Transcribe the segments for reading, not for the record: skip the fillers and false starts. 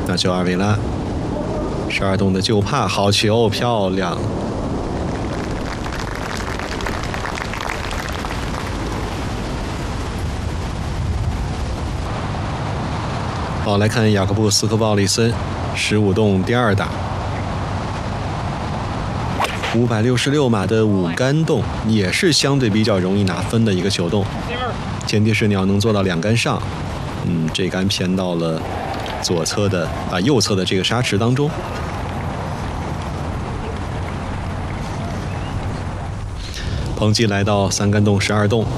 那就二维拉，12洞的就怕好球，漂亮。好，来看雅各布斯科鲍里森，15洞第2打，566码的5杆洞，也是相对比较容易拿分的一个球洞。前提是你要能做到2杆上，这杆偏到了右侧的这个沙池当中。彭基来到3杆洞12洞。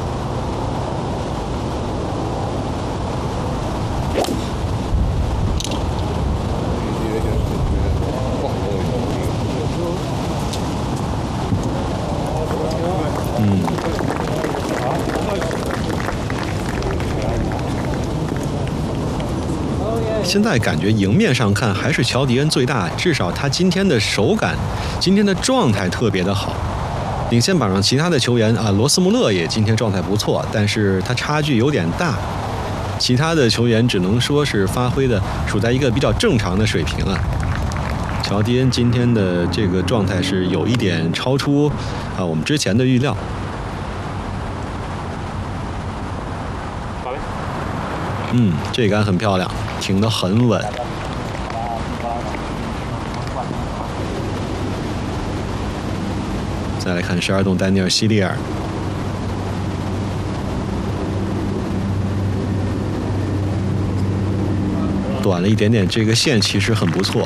现在感觉迎面上看还是乔迪恩最大，至少他今天的手感，今天的状态特别的好。领先榜上其他的球员啊，罗斯穆勒也今天状态不错，但是他差距有点大。其他的球员只能说是发挥的处在一个比较正常的水平啊。乔迪恩今天的这个状态是有一点超出我们之前的预料。这杆很漂亮，停得很稳。再来看12洞丹尼尔·希利尔，短了一点点，这个线其实很不错。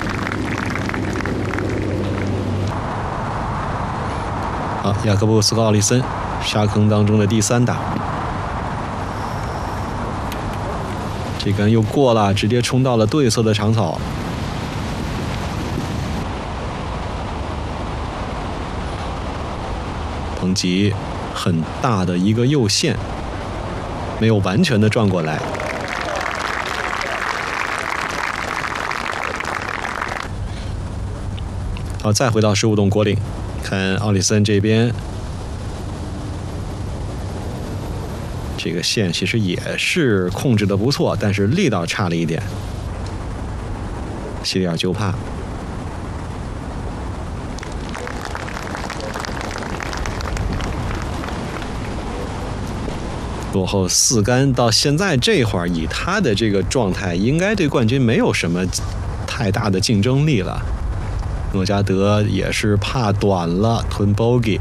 好，雅各布斯科奥利森，沙坑当中的第3打。这杆又过了，直接冲到了对侧的长草。彭吉很大的一个右线，没有完全的转过来。好，再回到15洞果岭，看奥利森这边。这个线其实也是控制的不错，但是力道差了一点。希利尔就怕。落后4杆，到现在这会儿，以他的这个状态，应该对冠军没有什么太大的竞争力了。诺加德也是怕短了，吞 bogey。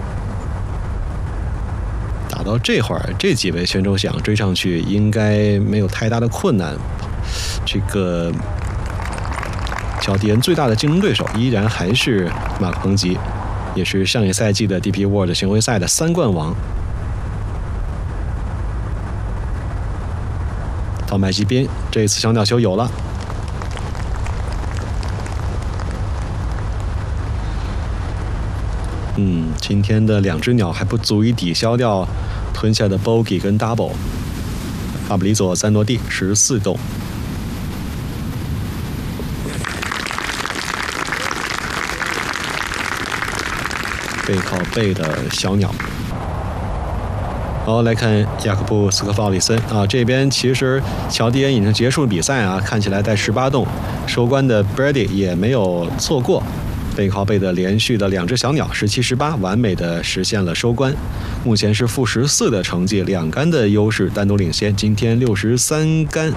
到这会儿，这几位选手想追上去，应该没有太大的困难。这个乔迪恩最大的竞争对手依然还是马克彭吉，也是上一赛季的 DP World 巡回赛的3冠王。到麦基宾，这一次小鸟球有了。今天的2只鸟还不足以抵消掉吞下的 bogey 跟 double。法布里佐3落地14洞。背靠背的小鸟。好，来看雅各布斯科鲍里森啊，这边其实乔迪恩已经结束比赛啊，看起来在18洞收官的 Brady 也没有错过。背靠背的连续的2只小鸟17、18，完美的实现了收官。目前是负14的成绩，2杆的优势单独领先。今天63杆，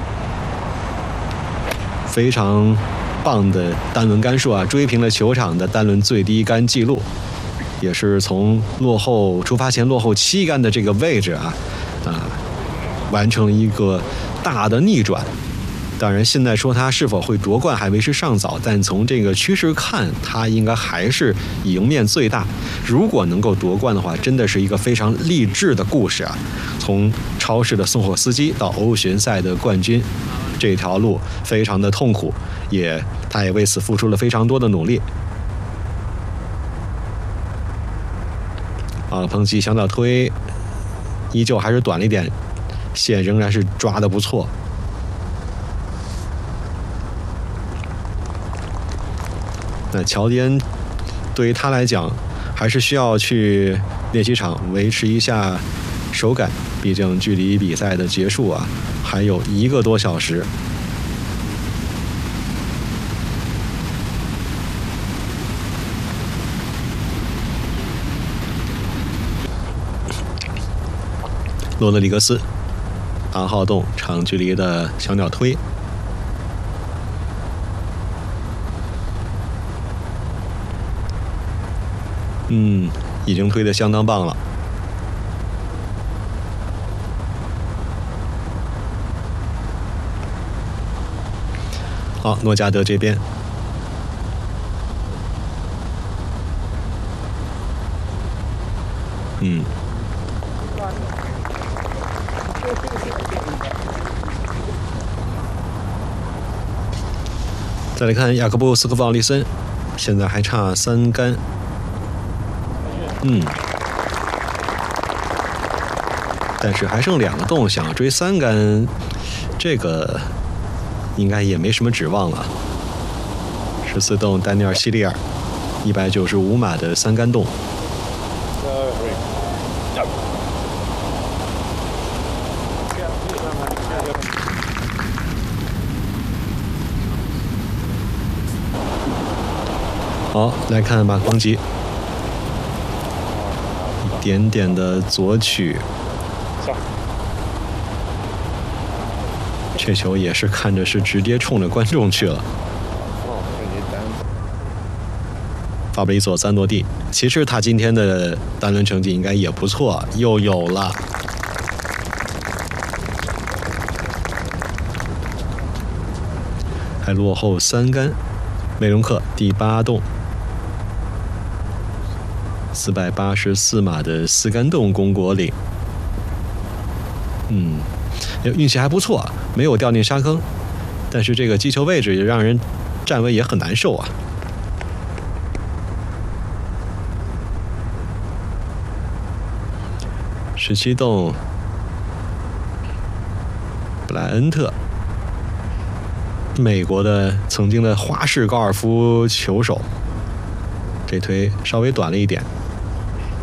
非常棒的单轮杆数啊，追平了球场的单轮最低杆纪录，也是从出发前落后7杆的这个位置完成了一个大的逆转。当然，现在说他是否会夺冠还为时尚早，但从这个趋势看，他应该还是赢面最大。如果能够夺冠的话，真的是一个非常励志的故事啊！从超市的送货司机到欧巡赛的冠军，这条路非常的痛苦，他也为此付出了非常多的努力。彭吉小鸟推，依旧还是短了一点，线仍然是抓得不错。那乔迪恩对于他来讲，还是需要去练习场维持一下手感，毕竟距离比赛的结束还有1个多小时。 罗德里格斯8号洞长距离的小鸟推，已经推得相当棒了。好，诺加德这边，再来看雅各布斯科夫奥利森，现在还差3杆。但是还剩2个洞，想要追3杆，这个应该也没什么指望了。14洞丹尼尔希利尔，195码的3杆洞。好，来看马克彭吉，一点点的左曲，这球也是看着是直接冲着观众去了。法布里佐3落地，其实他今天的单轮成绩应该也不错，又有了。还落后3杆，梅隆克第8洞。484码的4杆洞攻果岭，运气还不错，没有掉进沙坑，但是这个击球位置也让人站位也很难受啊。17洞布莱恩特，美国的曾经的花式高尔夫球手，这推稍微短了一点。